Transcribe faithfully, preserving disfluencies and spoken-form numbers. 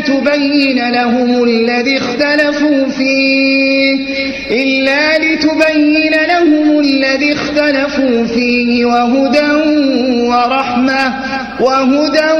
لتبين لهم الذي اختلفوا فيه إلا لتبين لهم الذي اختلفوا فيه وهدى ورحمة وهدى